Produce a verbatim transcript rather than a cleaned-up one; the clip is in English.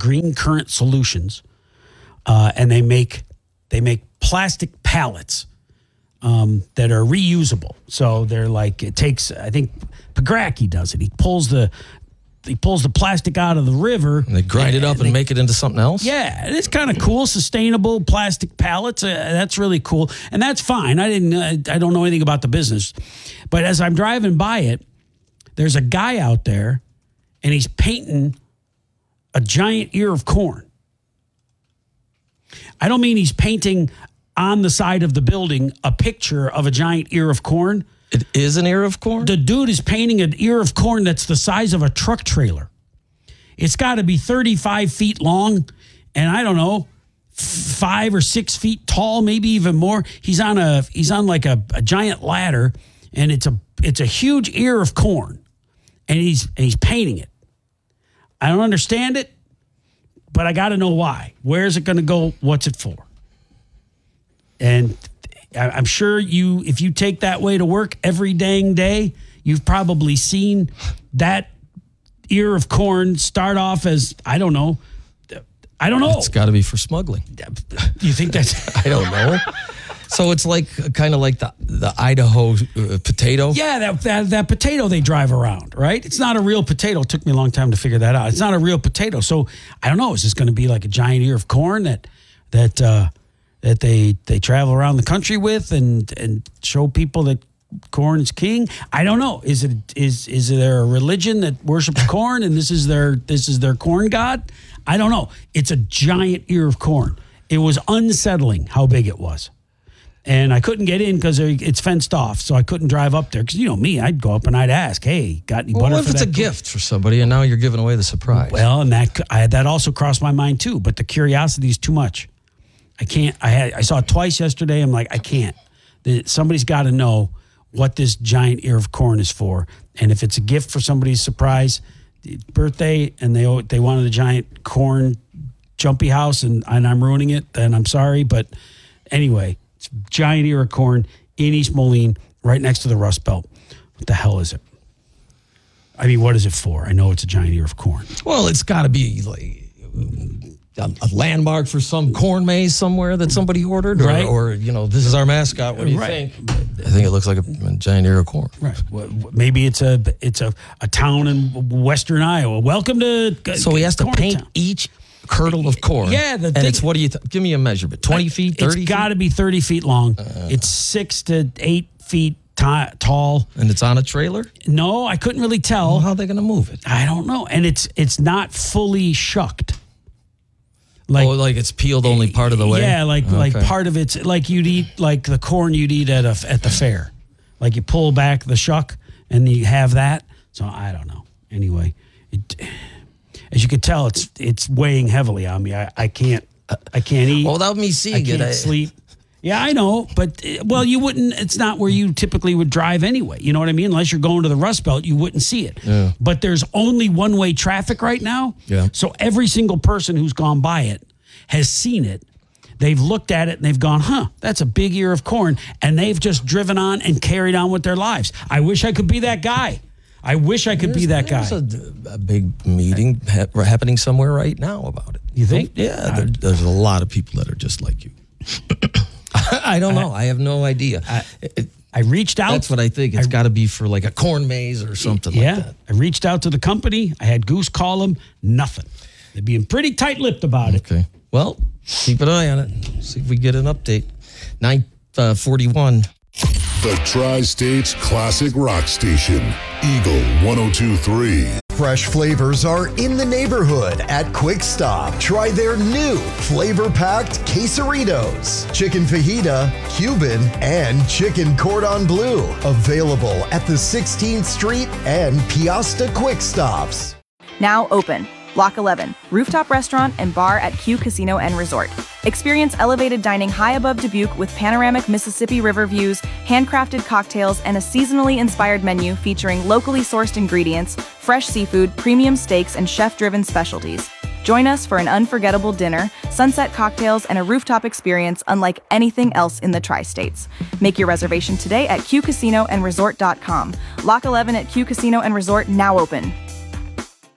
Green Current Solutions, uh, and they make they make plastic pallets um, that are reusable. So they're like, it takes, I think Pagracki does it. He pulls the he pulls the plastic out of the river. And they grind and, it up and, and they, make it into something else? Yeah, it's kind of cool. Sustainable plastic pallets. Uh, that's really cool. And that's fine. I didn't. Uh, I don't know anything about the business. But as I'm driving by it, there's a guy out there, and he's painting a giant ear of corn. I don't mean he's painting on the side of the building a picture of a giant ear of corn. It is an ear of corn? The dude is painting an ear of corn that's the size of a truck trailer. It's got to be thirty-five feet long, and I don't know, five or six feet tall, maybe even more. He's on a he's on like a, a giant ladder, and it's a it's a huge ear of corn, and he's and he's painting it. I don't understand it, but I got to know why. Where's it going to go? What's it for? And I'm sure you, if you take that way to work every dang day, you've probably seen that ear of corn start off as, I don't know, I don't know. It's got to be for smuggling. You think that's... I don't know. So it's like kind of like the the Idaho uh, potato? Yeah, that, that that potato they drive around, right? It's not a real potato. It took me a long time to figure that out. It's not a real potato. So I don't know. Is this going to be like a giant ear of corn that that uh, that they they travel around the country with and and show people that corn is king? I don't know. Is it is is there a religion that worships corn and this is their this is their corn god? I don't know. It's a giant ear of corn. It was unsettling how big it was. And I couldn't get in because it's fenced off, so I couldn't drive up there. Because you know me, I'd go up and I'd ask, "Hey, got any well, butter what if for it's that a gift for somebody, and now you're giving away the surprise? Well, and that I, that also crossed my mind too. But the curiosity is too much. I can't. I had I saw it twice yesterday. I'm like, I can't. Somebody's got to know what this giant ear of corn is for, and if it's a gift for somebody's surprise birthday, and they they wanted a giant corn jumpy house, and, and I'm ruining it, then I'm sorry. But anyway. It's giant ear of corn in East Moline, right next to the Rust Belt. What the hell is it? I mean, what is it for? I know it's a giant ear of corn. Well, it's got to be like a, a landmark for some corn maze somewhere that somebody ordered, or, right? or you know, this is our mascot. What do you right. think? I think it looks like a, a giant ear of corn. Right. Well, maybe it's a it's a, a town in western Iowa. Welcome to. So he has to paint town. each kernel of corn. Yeah, the and thing, it's what do you th- give me a measurement? Twenty feet, thirty. It's got to be thirty feet long. Uh, it's six to eight feet t- tall, and it's on a trailer. No, I couldn't really tell. Well, how are they going to move it? I don't know, and it's it's not fully shucked. Like, oh, like it's peeled only part of the way. Yeah, like okay. like part of it's like you'd eat like the corn you'd eat at a at the fair. Like you pull back the shuck and you have that. So I don't know. Anyway, it. As you can tell, it's it's weighing heavily on me. I, I can't I can't eat. Well, without me seeing I can't it, I, sleep. Yeah, I know, but well, you wouldn't. It's not where you typically would drive anyway. You know what I mean? Unless you're going to the Rust Belt, you wouldn't see it. Yeah. But there's only one way traffic right now. Yeah. So every single person who's gone by it has seen it. They've looked at it and they've gone, huh, that's a big ear of corn, and they've just driven on and carried on with their lives. I wish I could be that guy. I wish I could there's, be that guy. There's a, a big meeting ha- happening somewhere right now about it. You think? Yeah, there, there's a lot of people that are just like you. I don't know. I, I have no idea. I, it, I reached out. That's what I think. It's got to be for like a corn maze or something yeah, like that. I reached out to the company. I had Goose call them. Nothing. They're being pretty tight-lipped about it. Okay. Well, keep an eye on it. See if we get an update. nine forty-one. The Tri-States Classic Rock Station, Eagle one oh two point three. Fresh flavors are in the neighborhood at Quick Stop. Try their new flavor-packed quesaritos, chicken fajita, Cuban, and chicken cordon bleu. Available at the sixteenth Street and Piasta Quick Stops. Now open. Block eleven, rooftop restaurant and bar at Q Casino and Resort. Experience elevated dining high above Dubuque with panoramic Mississippi River views, handcrafted cocktails, and a seasonally inspired menu featuring locally sourced ingredients, fresh seafood, premium steaks, and chef-driven specialties. Join us for an unforgettable dinner, sunset cocktails, and a rooftop experience unlike anything else in the Tri-States. Make your reservation today at q casino and resort dot com. Lock eleven at Q Casino and Resort now open.